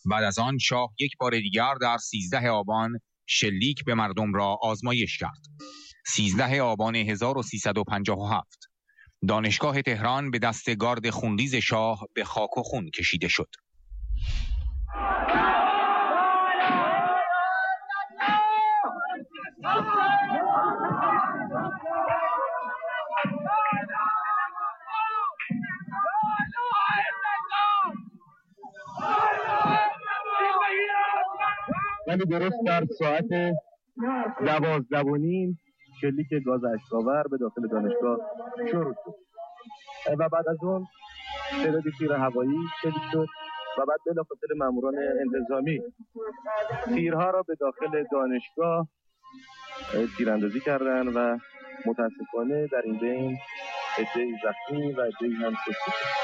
بعد از آن شاه یک بار دیگر در 13 آبان شلیک به مردم را آزمایش کرد. 13 آبان 1357 دانشگاه تهران به دست گارد خونریز شاه به خاک و خون کشیده شد. ولی درست در ساعت 12:30 شلیک گاز اشک‌آور به داخل دانشگاه شروع شد و بعد از اون تعداد تیر هوایی شلیک شد و بعد بلافاصله ماموران انتظامی تیرها را به داخل دانشگاه تیراندازی کردند و متاسفانه در این بین عده‌ای زخمی و عده‌ای هم کشته شد.